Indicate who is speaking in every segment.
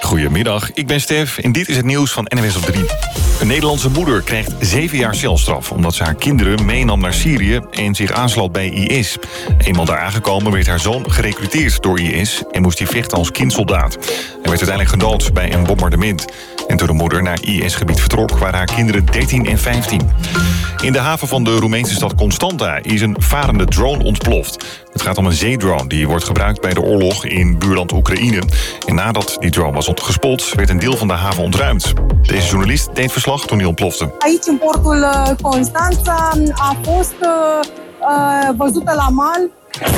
Speaker 1: Goedemiddag, ik ben Stef en dit is het nieuws van NWS op 3. Een Nederlandse moeder krijgt 7 jaar celstraf omdat ze haar kinderen meenam naar Syrië en zich aansloot bij IS. Eenmaal daar aangekomen werd haar zoon gerekruteerd door IS en moest hij vechten als kindsoldaat. Hij werd uiteindelijk gedood bij een bombardement. En toen de moeder naar IS-gebied vertrok, waren haar kinderen 13 en 15. In de haven van de Roemeense stad Constanta is een varende drone ontploft. Het gaat om een zeedrone die wordt gebruikt bij de oorlog in buurland Oekraïne. En nadat die drone was gespot, werd een deel van de haven ontruimd. Deze journalist deed verslag toen hij ontplofte.
Speaker 2: Aici în portul Constanța a fost văzută la mal.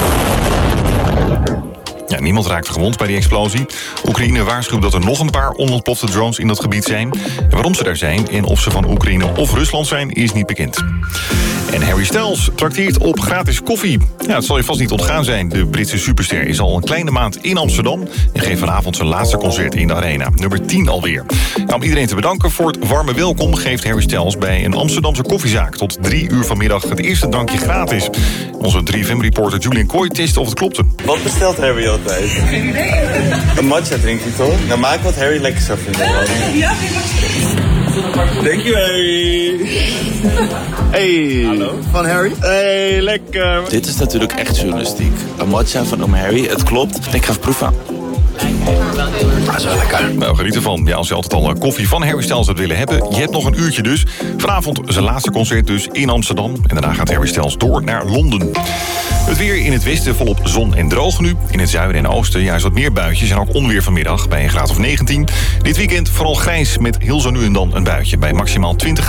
Speaker 1: Ja, niemand raakte gewond bij die explosie. Oekraïne waarschuwt dat er nog een paar onontplofte drones in dat gebied zijn. En waarom ze daar zijn en of ze van Oekraïne of Rusland zijn, is niet bekend. En Harry Styles trakteert op gratis koffie. Ja, het zal je vast niet ontgaan zijn. De Britse superster is al een kleine maand in Amsterdam en geeft vanavond zijn laatste concert in de Arena. Nummer 10 alweer. Nou, om iedereen te bedanken voor het warme welkom geeft Harry Styles bij een Amsterdamse koffiezaak tot 3 uur vanmiddag het eerste drankje gratis. Onze 3FM-reporter Julian Kooi testte of het klopte.
Speaker 3: Wat bestelt Harry altijd? Een matcha drinkt hij toch? Nou, maak wat Harry lekker zou vinden.
Speaker 4: Ja,
Speaker 3: Thank you, Harry.
Speaker 5: Hey,
Speaker 3: hallo.
Speaker 5: Van Harry.
Speaker 3: Hey, lekker.
Speaker 5: Dit is natuurlijk echt journalistiek. Een matcha van oom Harry, het klopt. Ik ga even proeven. Dat is wel lekker.
Speaker 1: Nou, geniet ervan. Ja, als je altijd al koffie van Harry Styles zou willen hebben. Je hebt nog een uurtje dus. Vanavond zijn laatste concert dus in Amsterdam. En daarna gaat Harry Styles door naar Londen. Het weer in het westen volop zon en droog nu. In het zuiden en oosten juist wat meer buitjes en ook onweer vanmiddag bij een graad of 19. Dit weekend vooral grijs met heel zo nu en dan een buitje bij maximaal 20 graden.